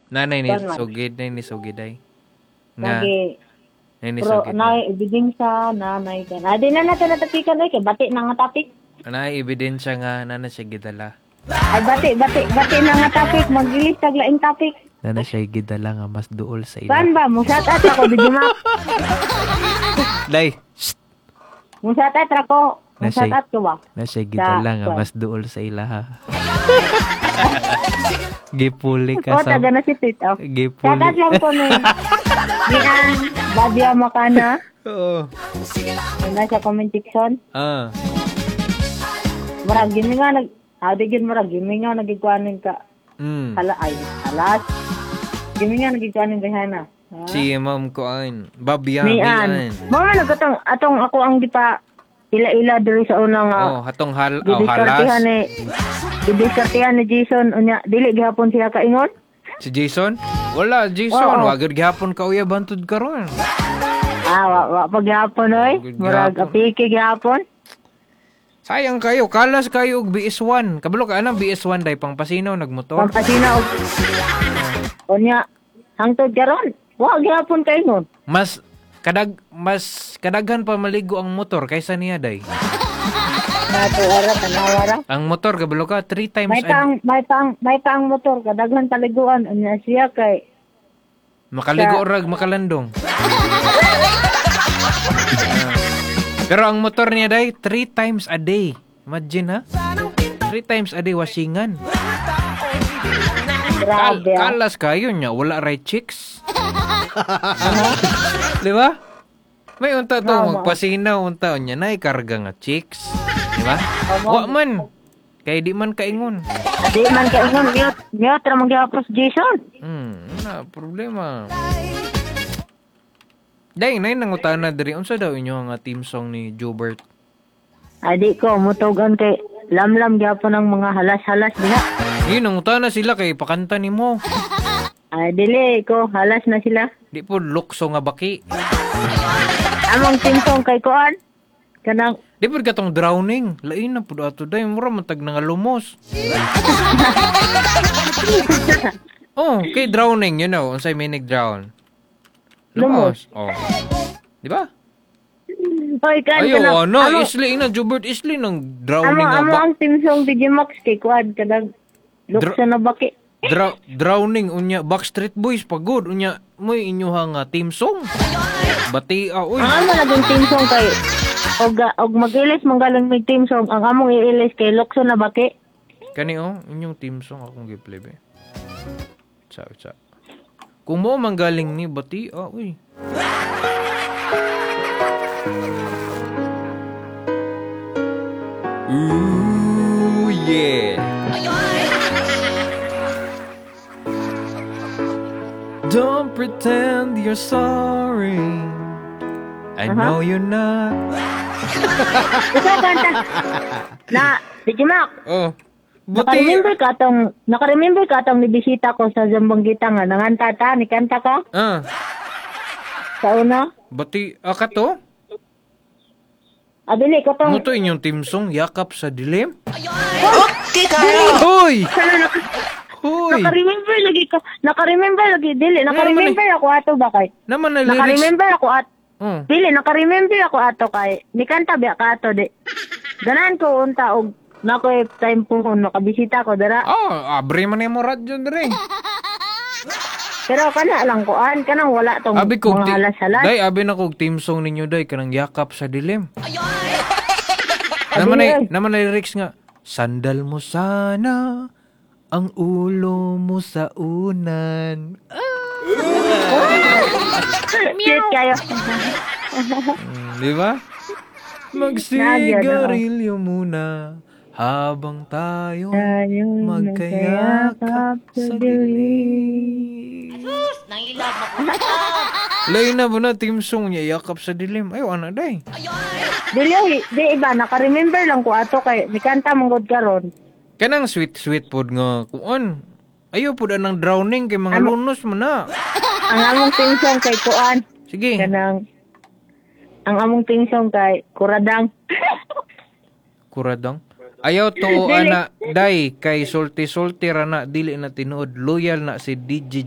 Nanay ni Kuan man. Sugid, nanay ni Sugid ay. Nga, Lagi nanay ni pro Sugid. na ibigin sa nanay ka. Adi na natin natapikan ay kay bati na nga topic. Nanay ebidensya nga nanay siya gidala. Ay bati na nga topic, magilis tag laing topic. Nanay siya gidala nga mas duol sa Kuan ila. ba mo shout out ako Digi Mac. Day, shh! Mo shout out ako. Mo Nasay. shout out ko ba? Na siya gidala nga Kuan. mas duol sa ila ha. Gipuli O ka sa... taga na si Tito. Shout out Gipuli. lang ko ni Nian Badia Makana. Oo. Ano sa comment section. Ah. Murag gini nga gin murag gini nga nagikuanin ka. Alas. Gini nga nagikuanin behana. Si Ma'am Kuan. Babia. Nian. Mga atong ako ang dipa ila diri sa unang Oh, hatong halas. didiskartihan ni Jason unya dili gihapon siya kaingon. Si Jason? Wala, Jason. Oo. Wagad gihapon ka uya bantod karon. Wa paghapon oy. Good Murag gihapon. apiki gihapon. Sayang kayo, kalas kayo og BS1. Kabalo ka anang BS1 day pang pasinaw nagmotor. Pampasina og unya hangtod karon. Wa gihapon kaingon. Mas kadaghan pa maligo ang motor kaysa niya day. Nato ara tanawara. Ang motor kabalo ka 3 times May pang motor kadaghan taliguan unya siya kay makaligo rag makalandong. Pero ang motor niya day 3 times a day. Imagine ha? 3 times a day wasingan. grabe. Kalas kayo niya, wala right chicks. Di ba? May unta to magpasinaw unta niya na ikarga nga chicks. Di ba? Wa man. Kay di man kaingon. Di man kaingon gyud tra man gyapos Jason. Na problema. Day, nay nangutana diri unsa daw inyo nga team song ni Jobert? Adi ko mutugan kay lamlam gyapon ang mga halas-halas diha. Yun, nangutana sila kay pakanta nimo. Ay dili ko halas na sila. Di po lukso nga baki. Among timsong kay kuan kanang Di po katong drowning. Lain na po ato day. Mura matag na nga lumos. Oh, kay drowning, you know. Unsay may nag-drown. Lumos. Oh. Di ba? Hoy kan Ayo, ano, isli na, Jobert Isli ng drowning nga amo ba? ang timsong Digimax kay kuan kanang lukso na baki. Drowning unya Backstreet Boys pagod unya moy inyoha nga team song. Bati uy. Ang amo naging timsong kay og magilis manggaling may timsong ang among iilis kay lukso na baki. Kani inyong team song akong gi-play be. Sa. Kung mo manggaling ni bati uy. Ooh yeah. Don't pretend you're sorry. I know you're not. Ikaw kanta. Na Digimax. Oh. Buti. Naka-remember ka atong nibisita ko sa Zambanggita nga nanganta ta ni kanta ka sa una. Bati kato? Adili ko tong Muto inyong team song Yakap sa Dilim? Okay kayo. Hoy. Hoy. Naka-remember lagi dili. Naka-remember ako ato ba kay? Naman na lyrics. Naka-remember ako at Oh. dili naka-remember ako ato kay ni kanta biya ka ato di. Ganan ko unta og nakoy time po kung nakabisita ko dara. Abre man mo radyo dre. Pero kana lang ko kanang wala tong Abi ko mga halas-halas. Day abi na kog team song ninyo day kanang Yakap sa Dilim. Naman na lyrics nga. Sandal mo sana ang ulo mo sa unan. Cute kayo. Di ba? Magsigarilyo muna habang tayo magkayakap sa dilim. Asus, nangilab na po. Lain na ba na team song niya Yakap sa Dilim? Ayaw, ano day? Di iba naka-remember lang ko ato kay ni kanta manggod karon. Kanang sweet pod nga kuan. Ayaw po ng drowning kay mga lunos mo na. Ang among tingsong kay kuan. Sige. Kanang ang among tingsong kay Kuradang. Kuradang. Ayaw to ana day kay sulti ra na dili na tinuod loyal na si DJ